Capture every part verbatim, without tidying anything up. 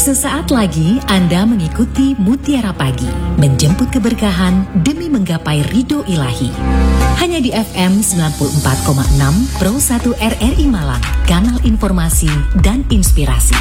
Sesaat lagi Anda mengikuti Mutiara Pagi, menjemput keberkahan demi menggapai ridho ilahi. Hanya di F M sembilan puluh empat koma enam Pro satu R R I Malang, kanal informasi dan inspirasi.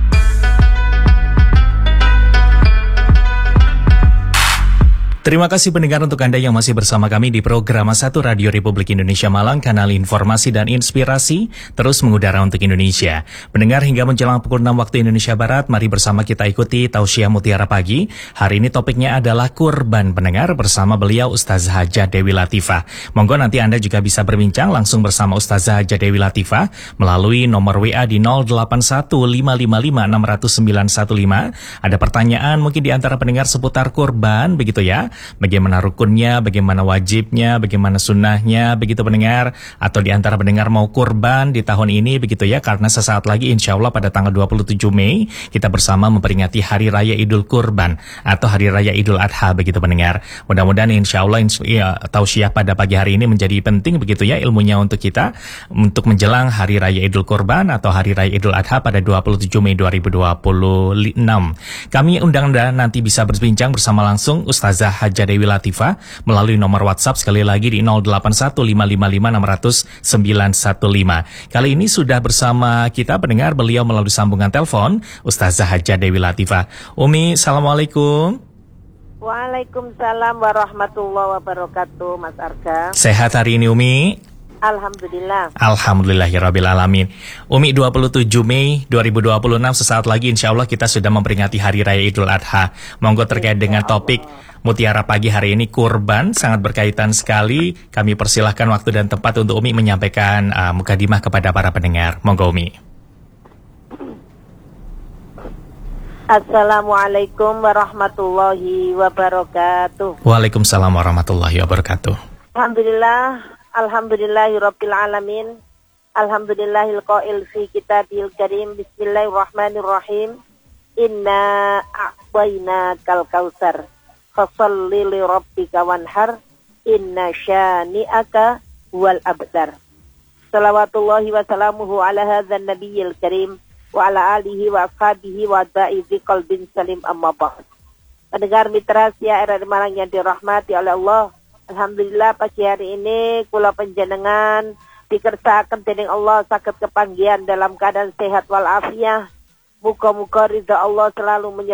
Terima kasih pendengar untuk Anda yang masih bersama kami di program satu Radio Republik Indonesia Malang, kanal informasi dan inspirasi, terus mengudara untuk Indonesia. Pendengar, hingga menjelang pukul enam waktu Indonesia Barat, mari bersama kita ikuti Tausiah Mutiara Pagi. Hari ini topiknya adalah kurban, pendengar, bersama beliau Ustazah Hajah Dewi Latifah. Monggo nanti Anda juga bisa berbincang langsung bersama Ustazah Hajah Dewi Latifah melalui nomor W A di nol delapan satu lima lima lima enam nol nol sembilan satu lima. Ada pertanyaan mungkin di antara pendengar seputar kurban, begitu ya? Bagaimana rukunnya, bagaimana wajibnya, bagaimana sunnahnya, begitu pendengar. Atau di antara pendengar mau kurban di tahun ini, begitu ya, karena sesaat lagi insya Allah pada tanggal dua puluh tujuh Mei kita bersama memperingati Hari Raya Idul Kurban atau Hari Raya Idul Adha, begitu pendengar. Mudah-mudahan insya Allah ins- ya, tausiah pada pagi hari ini menjadi penting, begitu ya, ilmunya untuk kita untuk menjelang Hari Raya Idul Kurban atau Hari Raya Idul Adha pada dua puluh tujuh Mei dua ribu dua puluh enam. Kami undang Anda nanti bisa berbincang bersama langsung Ustazah Hajah Dewi Latifah melalui nomor WhatsApp sekali lagi di nol delapan satu lima lima lima enam nol nol sembilan satu lima. Kali ini sudah bersama kita pendengar beliau melalui sambungan telepon Ustazah Hajah Dewi Latifah. Umi, assalamualaikum. Waalaikumsalam warahmatullahi wabarakatuh, Mas Arga. Sehat hari ini Umi? Alhamdulillah. Alhamdulillahirabbil alamin. Umi, dua puluh tujuh Mei dua ribu dua puluh enam sesaat lagi insya Allah kita sudah memperingati Hari Raya Idul Adha. Monggo terkait dengan topik Mutiara Pagi hari ini, kurban, sangat berkaitan sekali. Kami persilahkan waktu dan tempat untuk Umi menyampaikan uh, mukadimah kepada para pendengar. Monggo Umi. Assalamualaikum warahmatullahi wabarakatuh. Waalaikumsalam warahmatullahi wabarakatuh. Alhamdulillah. Alhamdulillahirabbil alamin. Alhamdulillahil qail fi kitabil karim. Bismillahirrahmanirrahim. Inna a'tainakal kautsar. Fasholli li rabbika wanhar. Inna syani'aka wal abtar. Salawatullahi wa salamuhu ala hadzal nabiyil karim wa ala alihi wa ashabihi wa da'izi qalbin salim amma ba'd. Pendengar mitra Sia R R I Malang yang dirahmati oleh Allah, alhamdulillah pagi hari ini kula panjenengan dikersakaken dening Allah saged kepanggihan dalam keadaan sehat wal afiat. Muga-muga ridha Allah selalu menyertai